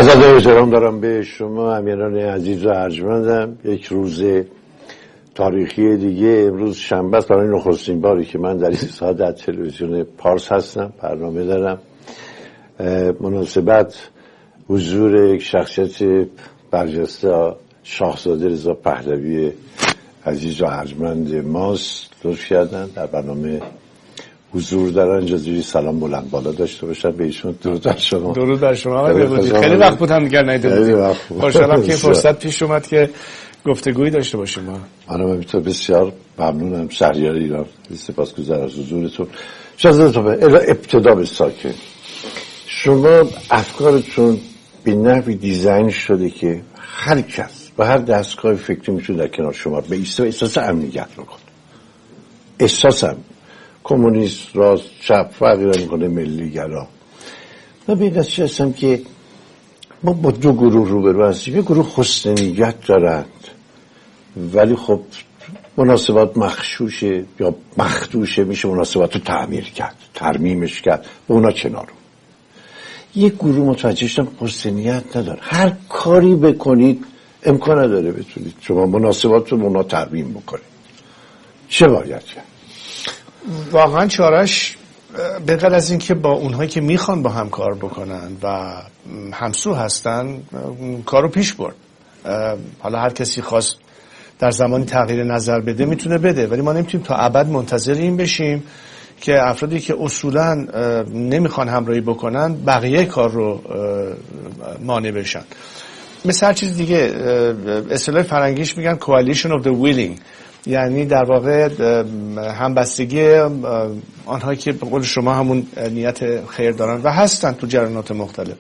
از احترام دارم به شما امیران عزیز و ارجمندم. یک روز تاریخی دیگه، امروز شنبه است، برای نخستین باری که من در این ساعت در تلویزیون پارس هستم، برنامه دارم. مناسبت حضور یک شخصیت برجسته شاهزاده رضا پهلوی عزیز و ارجمند ماست لطف کردن در برنامه حضور دارن. اجازه سلام بلند بالا داشته باشم به ایشون. درود بر شما. درود بر شما. خیلی وقت بود هم دیگر ندیدیم. خوشحالم که فرصت پیش اومد که گفتگویی داشته باشیم. منم همینطور بسیار ممنونم. شهریار ایران، سپاسگزارم از حضورتون. شاهزاده ابتدا به ساکن، شما افکارتون به نحوی دیزاین شده که هر کس و هر دستگاه فکری میتونه در کنار شما به احساس امنیت رو کنه. احساسم کمونیست، راست، چپ فرقی نمیکنه، ملی گرا. من به این نتیجه هستم که ما با دو گروه روبرو هستیم. یک گروه حسن نیت دارند ولی خب مناسبات مغشوشه یا مخدوشه، میشه مناسبات رو تعمیر کرد، ترمیمش کرد، با اونا کنارو. یک گروه متوجه شدم حسن نیت نداره، هر کاری بکنید امکان نداره بتونید شما مناسبات رو اونا ترمیم بکنید. چه باید کرد؟ واقعا چارش به غیر از این که با اونهایی که میخوان با هم کار بکنن و همسو هستن کارو پیش برد. حالا هر کسی خواست در زمانی تغییر نظر بده میتونه بده، ولی ما نمیتونیم تا ابد منتظر این بشیم که افرادی که اصولا نمیخوان همراهی بکنن بقیه کار رو مانع بشن. مثل هر چیز دیگه، اصطلاح فرنگیش میگن coalition of the willing، یعنی در واقع همبستگی آنهایی که به قول شما همون نیت خیر دارن و هستن تو جریانات مختلف.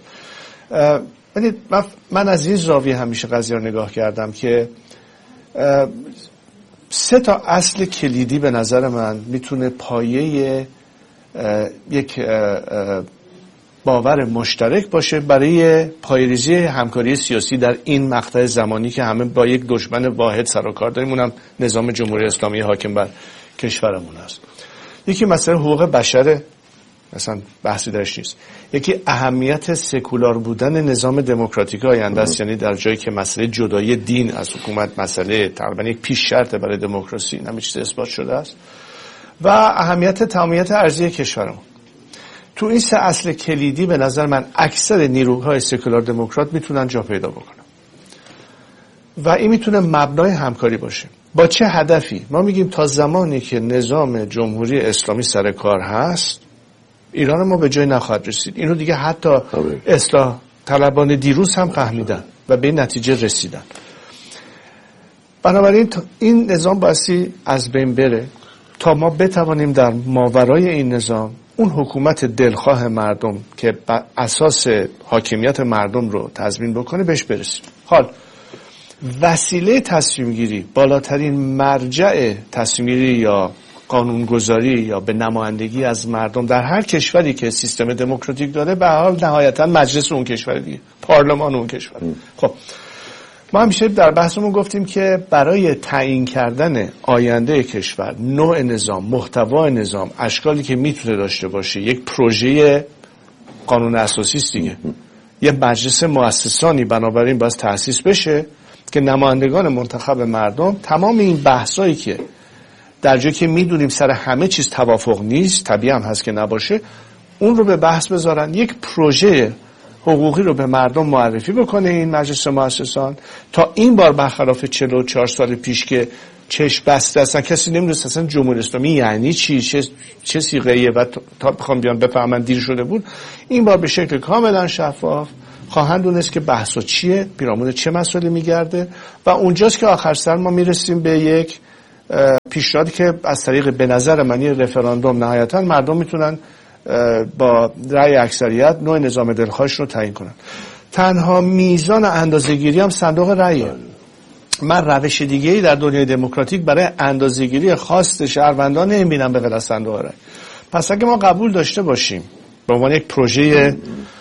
من از این زاویه همیشه قضیه رو نگاه کردم که 3 تا اصل کلیدی به نظر من میتونه پایه یک باور مشترک باشه برای پایه‌ریزی همکاری سیاسی در این مقطع زمانی که همه با یک دشمن واحد سر و کار داریم، اونم نظام جمهوری اسلامی حاکم بر کشورمون است. یکی مسئله حقوق بشر، مثلا بحثی درش نیست. یکی اهمیت سکولار بودن نظام دموکراتیک آینده است، یعنی در جایی که مسئله جدایی دین از حکومت مسئله تقریبا یک پیش شرط برای دموکراسی، همین چیز اثبات شده است، و اهمیت تمامیت ارضی کشورمون. تو این 3 اصل کلیدی به نظر من اکثر نیروهای سکولار دموکرات میتونن جا پیدا بکنن و این میتونه مبنای همکاری باشه. با چه هدفی؟ ما میگیم تا زمانی که نظام جمهوری اسلامی سر کار هست ایران ما به جای نخواهد رسید. اینو دیگه حتی اصلاح طلبان دیروز هم فهمیدن و به این نتیجه رسیدن. بنابراین این نظام بایستی از بین بره تا ما بتوانیم در ماورای این نظام اون حکومت دلخواه مردم که اساس حاکمیت مردم رو تضمین بکنه بهش برسیم. حال وسیله تصمیم گیری، بالاترین مرجع تصمیم گیری یا قانونگذاری یا به نمایندگی از مردم در هر کشوری که سیستم دموکراتیک داره به حال نهایتا مجلس اون کشور دیگه، پارلمان اون کشور. خب ما همیشه در بحثمون گفتیم که برای تعیین کردن آینده کشور، نوع نظام، محتوای نظام، اشکالی که میتونه داشته باشه، یک پروژه قانون اساسی است دیگه. یه مجلس مؤسسانی بنابراین باید تأسیس بشه که نمایندگان منتخب مردم تمام این بحثایی که در جایی که میدونیم سر همه چیز توافق نیست، طبیعی هم هست که نباشه، اون رو به بحث بذارن، یک پروژه حقوقی رو به مردم معرفی بکنه این مجلس مؤسسان. تا این بار برخلاف 44 سال پیش که چشم بسته اصلا کسی نمیدونست اصلا جمهوری اسلامی یعنی چی، چه صیغه‌ایه و تا بخوام بیان بفهمن دیر شده بود. این بار به شکل کاملا شفاف خواهند دونست که بحثا چیه، پیرامون چه مسئله میگرده و اونجاست که آخر سر ما میرسیم به یک پیشنهادی که از طریق به نظر من رفراندوم نهایتا مردم میتونن با رأی اکثریت نوع نظام دلخواهش رو تعیین کنن. تنها میزان اندازه‌گیری هم صندوق رأیه. من روش دیگه‌ای در دنیای دموکراتیک برای اندازه‌گیری خواست شهروندان نمی‌بینم به غیر از صندوق رأی. پس اگه ما قبول داشته باشیم به عنوان یک پروژه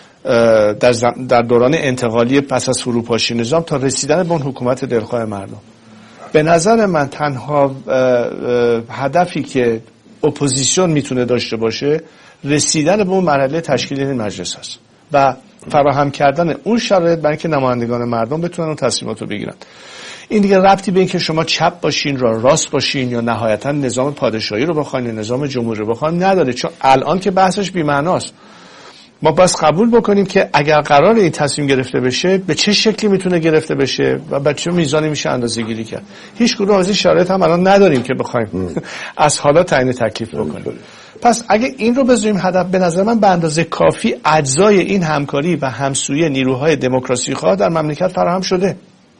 در دوران انتقالی پس از فروپاشی نظام تا رسیدن به اون حکومت دلخواه مردم، به نظر من تنها هدفی که اپوزیسیون میتونه داشته باشه رسیدن به اون مرحله تشکیل این مجلس هست و فراهم کردن اون شرایط برای اینکه نمایندگان مردم بتونن اون تصمیمات رو بگیرن. این دیگه ربطی به این که شما چپ باشین یا راست باشین یا نهایتا نظام پادشاهی رو بخواین یا نظام جمهوری رو بخواین نداره، چون الان که بحثش بی‌معناست. ما باز قبول بکنیم که اگر قرار این تصمیم گرفته بشه به چه شکلی میتونه گرفته بشه و به چه میزانی میشه اندازه‌گیری کرد. هیچ کدوم از این شرایط هم الان نداریم که بخوایم از حالا تعیین تکلیف بکنیم. پس اگه این رو بذاریم هدف، به نظر من به اندازه کافی اجزای این همکاری و همسویی نیروهای دموکراسی خواه در مملکت فراهم شده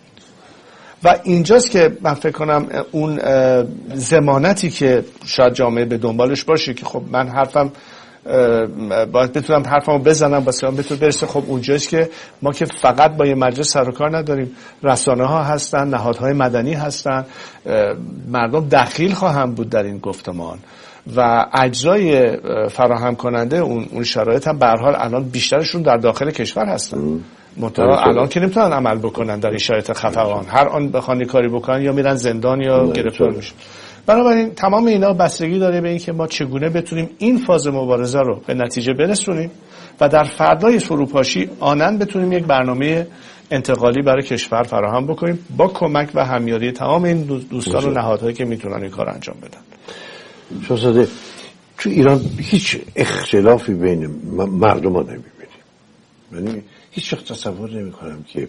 و اینجاست که من فکر کنم اون ضمانتی که شاید جامعه به دنبالش باشه که خب من حرفم باید بتونم حرفمو بزنم واسه اون بتونه برسه. خب اونجاست که ما که فقط با یه مجلس سر و کار نداریم، رسانه ها هستن، نهادهای مدنی هستن، مردم دخیل خواهند بود در این گفتمان و اجزای فراهم کننده اون شرایط هم به هر حال الان بیشترشون در داخل کشور هستن. منتها الان که نمیتونن عمل بکنن در این شرایط خفقان، هر آن بخوان کاری بکنن یا میرن زندان یا گرفتار میشن. بنابراین تمام اینا بستگی داره به این که ما چگونه بتونیم این فاز مبارزه رو به نتیجه برسونیم و در فردای فروپاشی آنن بتونیم یک برنامه انتقالی برای کشور فراهم بکنیم با کمک و همیاری تمام این دوستان و نهادهایی که میتونن این کار انجام بدن. شاهزاده، تو ایران هیچ اختلافی بین مردم ها نمیبینیم. یعنی هیچ وقت تصور نمی کنم که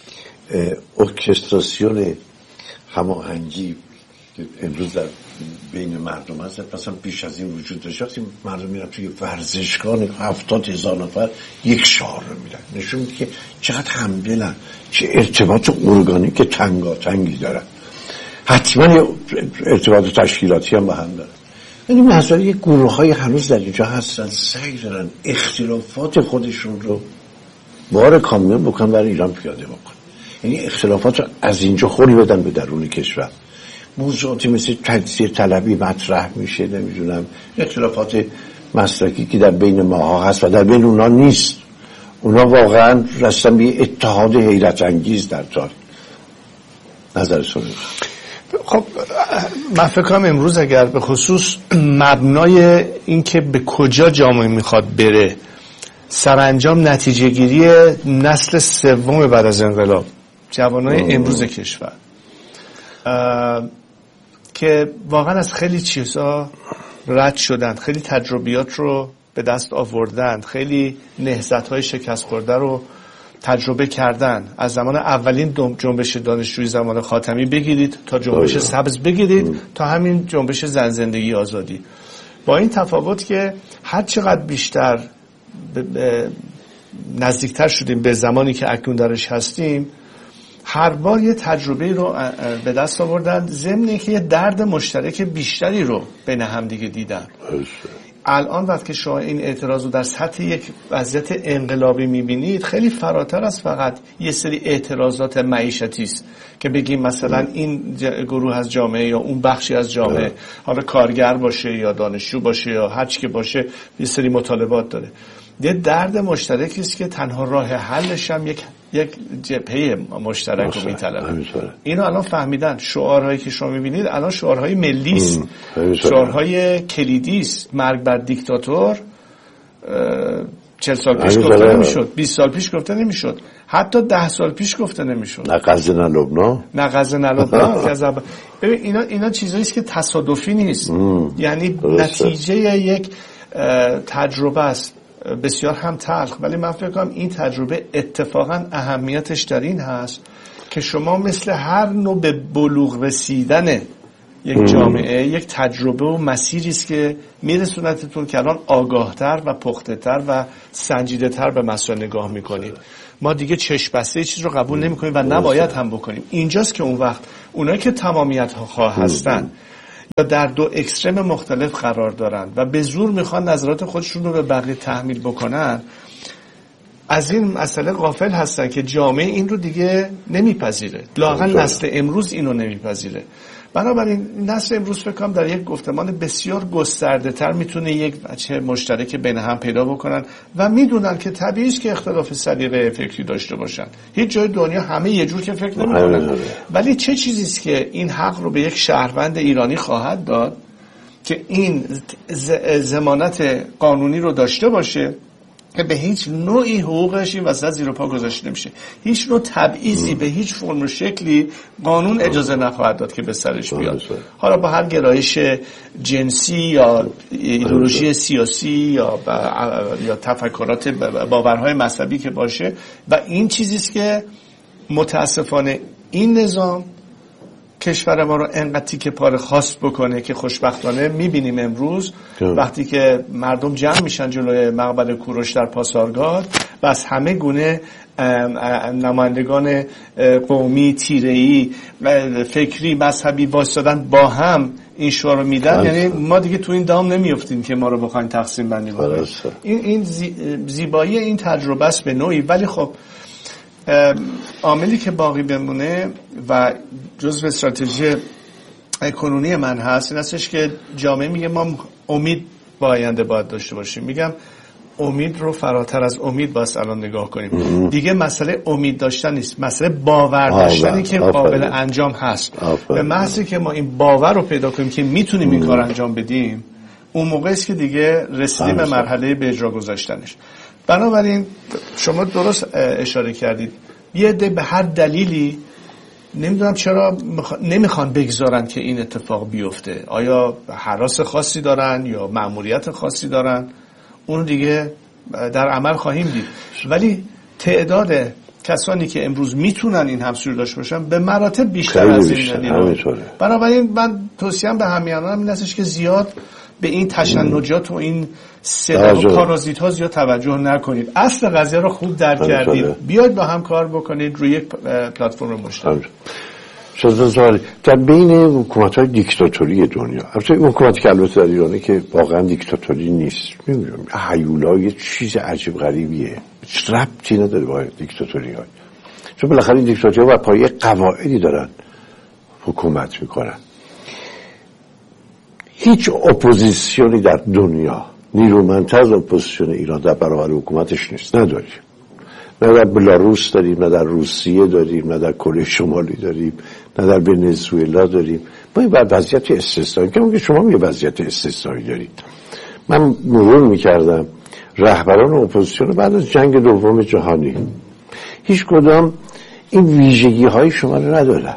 ارکستراسیون هماهنگی که امروز در بین مردم هست مثلا بیش از این وجود داشت. وقتی مردم میرن توی ورزشگاه 70,000 نفر یک شعار رو میرن، نشون میده که چقدر همدلن، چه ارتباط ارگانیک تنگی دارن. حتما ارتباط تشکیلاتی هم با هم دارن. یعنی مسئله یک گروه های هنوز در اینجا هستن سعی دارن اختلافات خودشون رو بار کامیون بکنن برای ایران پیاده بکنن. یعنی اختلافات رو از اینجا خوری بدن به درون کشور. موضوعاتی مثل تجزیه طلبی مطرح میشه، نمیدونم اختلافات مسلکی که در بین ماها هست و در بین اونا نیست. اونا واقعا رسن به اتحاد حیرت انگیز در تاریخ. نظرتون؟ خب من فکر کنم امروز اگر به خصوص مبنای این که به کجا جامعه میخواد بره سرانجام نتیجه گیری نسل سوم بعد از انقلاب، جوانای امروز کشور که واقعا از خیلی چیزا رد شدن، خیلی تجربیات رو به دست آوردن، خیلی نهضت‌های شکست خورده رو تجربه کردن. از زمان اولین جنبش دانشجویی زمان خاتمی بگیرید تا جنبش سبز بگیرید تا همین جنبش زن زندگی آزادی، با این تفاوت که هر چقدر بیشتر نزدیکتر شدیم به زمانی که اکنون درش هستیم، هر بار یه تجربه رو به دست آوردن، ضمن که یه درد مشترک بیشتری رو بین هم دیگه دیدن. الان وقتی که شما این اعتراض رو در سطح یک وضعیت انقلابی میبینید، خیلی فراتر از فقط یه سری اعتراضات معیشتی است که بگیم مثلا این گروه از جامعه یا اون بخشی از جامعه، حالا کارگر باشه یا دانشجو باشه یا هر چی که باشه، یه سری مطالبات داره. یه درد مشترکی است که تنها راه حلش هم یک جبهه مشترک رو میطلبه. اینو الان فهمیدن. شعارهایی که شما میبینید الان شعارهای ملی است، شعارهای کلیدی است. مرگ بر دیکتاتور 40 سال پیش گفته نمیشد، 20 سال پیش گفته نمیشد، حتی 10 سال پیش گفته نمیشد. نه غزه نه لبنان. ببین اینا چیزایی است که تصادفی نیست. یعنی نتیجه یک تجربه است، بسیار هم تلخ، ولی من فکر کنم این تجربه اتفاقا اهمیتش در این هست که شما مثل هر نوع به بلوغ رسیدن یک جامعه یک تجربه و مسیری است که میرسونتتون که الان آگاهتر و پخته‌تر و سنجیده‌تر به مسائل نگاه میکنید. ما دیگه چشم بسته چیز رو قبول نمیکنیم و نباید هم بکنیم. اینجاست که اون وقت اونایی که تمامیت خواه هستن یا در دو اکستریم مختلف قرار دارن و به زور میخوان نظرات خودشون رو به بقیه تحمیل بکنن، از این مسئله غافل هستن که جامعه این رو دیگه نمیپذیره. لااقل نسل امروز اینو نمیپذیره. بنابراین نسل امروز فکر کنم در یک گفتمان بسیار گسترده تر میتونه یک وجه مشترک بین هم پیدا بکنن و میدونن که طبیعی است که اختلاف سلیقه فکری داشته باشن. هیچ جای دنیا همه یه جور که فکر نمیکنن، ولی چه چیزی است که این حق رو به یک شهروند ایرانی خواهد داد که این ضمانت قانونی رو داشته باشه که به هیچ نوعی حقوقش این وسط زیر پا گذاشته نمیشه. هیچ نوع تبعیضی به هیچ فرم و شکلی قانون اجازه نخواهد داد که به سرش بیاد. حالا با هر گرایش جنسی یا ایدئولوژی سیاسی یا تفکرات باورهای مذهبی که باشه، و این چیزی است که متاسفانه این نظام کشور ما رو انقدر تیکه پاره خواست بکنه که خوشبختانه میبینیم امروز وقتی که مردم جمع میشن جلوی مقبره کوروش در پاسارگاد و از همه گونه نمایندگان قومی، تیره‌ای، فکری، مذهبی وایسادن با هم این شعار رو میدن، یعنی ما دیگه تو این دام نمیافتیم که ما رو بخواین تقسیم بندی کنید. این زیبایی این تجربه است به نوعی. ولی خب عاملی که باقی بمونه و جزو استراتژی کنونی من هست این هستش که جامعه میگه ما امید با آینده باید داشته باشیم. میگم امید رو فراتر از امید باید الان نگاه کنیم. دیگه مسئله امید داشتن نیست، مسئله باور داشتنی که قابل انجام هست. به محضی که ما این باور رو پیدا کنیم که میتونیم این کار انجام بدیم، اون موقع است که دیگه رسیدیم به مرحله به اجرا گذاشتنش. بنابراین شما درست اشاره کردید، یه عده به هر دلیلی نمیدونم چرا نمیخوان بگذارن که این اتفاق بیفته. آیا هراس خاصی دارن یا مأموریت خاصی دارن؟ اون دیگه در عمل خواهیم دید. ولی تعداد کسانی که امروز میتونن این همسوری داشته باشن به مراتب بیشتر از این. بنابراین من توصیه‌ام به همیهنانم این هستش که زیاد به این تشنجات و این صدا و پارازیت‌ها زیاد توجه نکنید. اصل قضیه رو خوب درک کردید، بیاید با هم کار بکنید روی یک پلتفرم مشترک. در بین حکومت‌های دیکتاتوری دنیا، البته حکومتی که البته در ایرانه که واقعا دیکتاتوری نیست، نمی‌دونم هیولا یه چیز عجیب غریبیه، هیچ ربطی نداره با دیکتاتوری‌ها، چون بالاخره این دیکتاتوری‌ها بر پایه قواعدی دارن حکومت میکنن. هیچ اپوزیسیونی در دنیا نیرومندتر از اپوزیسیون ایران در برابر حکومتش نیست، نداریم. نه در بلاروس داریم، نه در روسیه داریم، نه در کره شمالی داریم، نه در ونزوئلا داریم. ما این وضعیت استثنایی که شما یه وضعیت استثنایی دارید. من مرور میکردم رهبران اپوزیسیون بعد از جنگ دوم جهانی هیچ کدام این ویژگی های شما رو ندارن.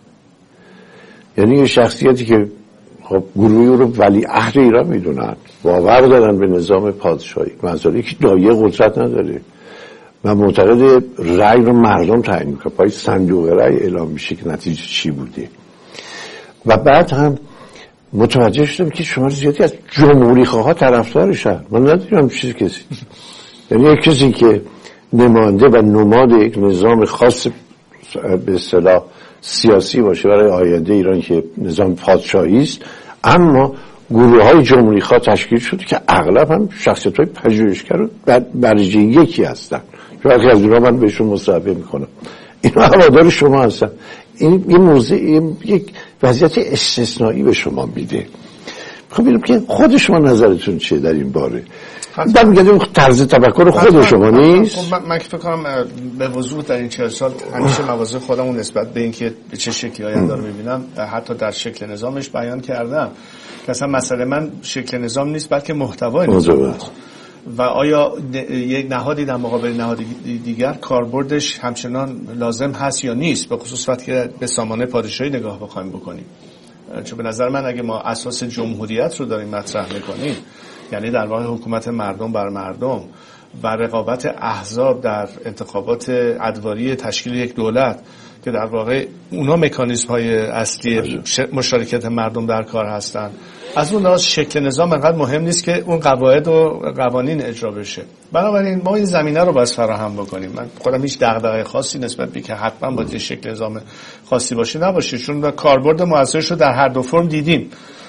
یعنی یه شخصیتی که خب گروهی رو ولیعهد ایران میدونن، باور دارن به نظام پادشاهی، مسئله که دایه قدرت نداره و معتقد رأی رو مردم تعیین میکنه، پای صندوق رأی اعلام میشه که نتیجه چی بوده. و بعد هم متوجه شدم که شما زیادی از جمهوری خواها طرفدارشن. من ندارم چیزی کسی، یعنی یک کسی که نماینده و نماد یک نظام خاص به اصطلاح سیاسی باشه برای آینده ایران که نظام پادشاهی است، اما گروه‌های جمهوری خواه تشکیل شده که اغلب هم شخصیت‌های پژوهشگر و درجه یکی هستن. برخی از اونها من بهشون مصاحبه میکنم، اینا هوادار شما هستن. این موضوع یک وضعیت استثنایی به شما میده. خب ببینم که خود شما نظرتون چیه در این باره؟ بعد میگم طرز تفکر خود شما نیست. من که فکر کنم به وضوح در این 40 سال همیشه مواضع خودمون نسبت به اینکه به چه شکلی آینده رو می‌بینم حتی در شکل نظامش بیان کردم. مثلا مسئله من شکل نظام نیست بلکه محتوای نظام است. و آیا یک نهادی در مقابل نهاد دیگر کاربردش همچنان لازم هست یا نیست، به خصوص وقتی که به سامانه پادشاهی نگاه بخوایم بکنیم. چون به نظر من اگه ما اساس جمهوریت رو داریم مطرح می‌کنیم، یعنی در واقع حکومت مردم بر مردم و رقابت احزاب در انتخابات ادواری تشکیل یک دولت که در واقع اونا مکانیزم‌های اصلی مشارکت مردم در کار هستن، از اون لحاظ شکل نظام انقدر مهم نیست که اون قواعد و قوانین اجرا بشه. بنابراین ما این زمینه رو باید فراهم بکنیم. من خودم هیچ دغدغه خاصی نسبت به که حتما باید شکل نظام خاصی باشه نباشه، چون کاربرد موثرش رو در هر دو فرم دیدیم.